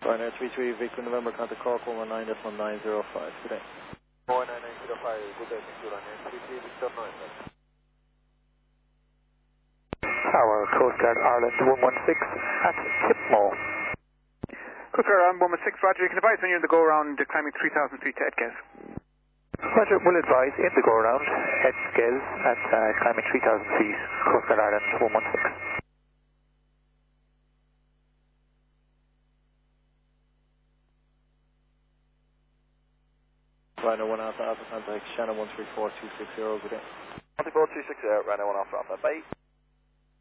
Ryanair 33, Victor November, contact Cork 119, that's 1905 today. 19905, good day, thank you, Ryanair 33, Victor November. Tower, Coast Guard Ireland 116 at Tipmore. Coast Guard Ireland 116, Roger, you can advise when you're in the go-around climbing 3,000 feet to Edgez. Roger, will advise in the go-around, Edgez at climbing 3,000 feet, Coast Guard Ireland 116. Ryanair 1 Alpha Alpha, contact Shannon 134260, good day. 14260, Ryanair 1 Alpha Alpha, bye.